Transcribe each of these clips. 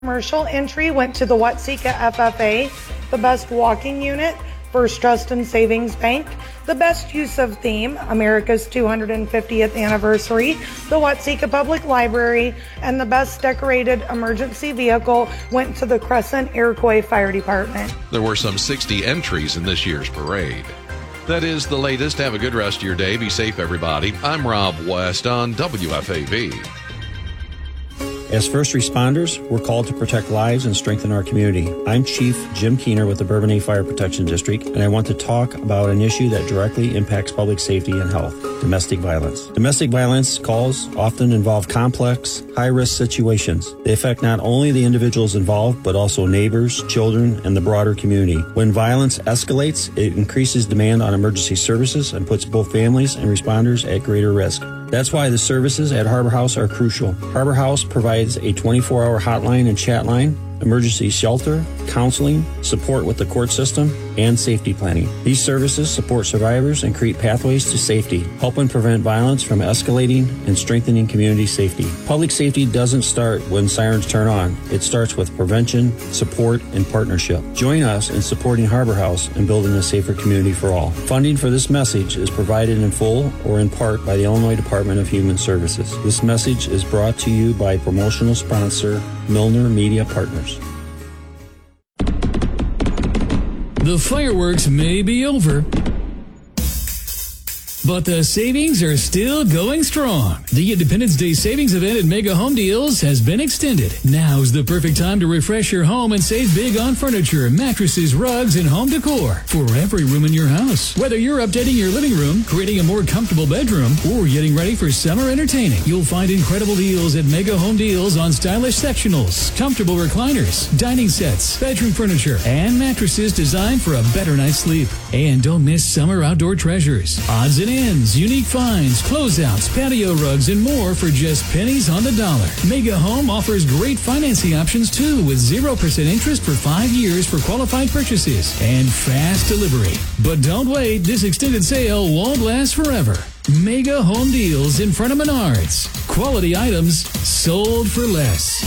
Commercial entry went to the Watseka FFA, the best walking unit, First Trust and Savings Bank, the best use of theme, America's 250th anniversary, the Watseka Public Library, and the best decorated emergency vehicle went to the Crescent Iroquois Fire Department. There were some 60 entries in this year's parade. That is the latest. Have a good rest of your day. Be safe, everybody. I'm Rob West on WFAV. As first responders, we're called to protect lives and strengthen our community. I'm Chief Jim Keener with the Bourbonnais Fire Protection District, and I want to talk about an issue that directly impacts public safety and health: domestic violence. Domestic violence calls often involve complex, high-risk situations. They affect not only the individuals involved, but also neighbors, children, and the broader community. When violence escalates, it increases demand on emergency services and puts both families and responders at greater risk. That's why the services at Harbor House are crucial. Harbor House provides a 24-hour hotline and chat line, emergency shelter, counseling, support with the court system, and safety planning. These services support survivors and create pathways to safety, helping prevent violence from escalating and strengthening community safety. Public safety doesn't start when sirens turn on. It starts with prevention, support, and partnership. Join us in supporting Harbor House and building a safer community for all. Funding for this message is provided in full or in part by the Illinois Department of Human Services. This message is brought to you by promotional sponsor Milner Media Partners. The fireworks may be over, but the savings are still going strong. The Independence Day savings event at Mega Home Deals has been extended. Now's the perfect time to refresh your home and save big on furniture, mattresses, rugs, and home decor for every room in your house. Whether you're updating your living room, creating a more comfortable bedroom, or getting ready for summer entertaining, you'll find incredible deals at Mega Home Deals on stylish sectionals, comfortable recliners, dining sets, bedroom furniture, and mattresses designed for a better night's sleep. And don't miss summer outdoor treasures, odds and ends, unique finds, closeouts, patio rugs, and more for just pennies on the dollar. Mega Home offers great financing options too, with 0% interest for 5 years for qualified purchases and fast delivery. But don't wait, this extended sale won't last forever. Mega Home Deals in front of Menards. Quality items sold for less.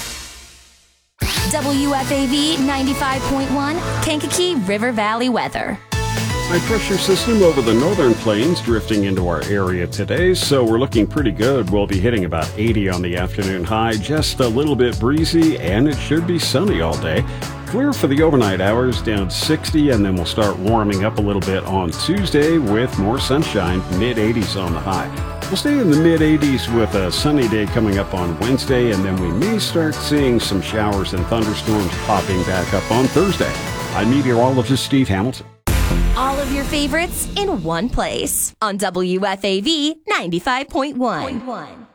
WFAV 95.1, Kankakee River Valley weather. High pressure system over the northern plains drifting into our area today, so we're looking pretty good. We'll be hitting about 80 on the afternoon high, just a little bit breezy, and it should be sunny all day. Clear for the overnight hours, down 60, and then we'll start warming up a little bit on Tuesday with more sunshine, mid-80s on the high. We'll stay in the mid-80s with a sunny day coming up on Wednesday, and then we may start seeing some showers and thunderstorms popping back up on Thursday. I'm meteorologist Steve Hamilton. All of your favorites in one place on WFAV 95.1.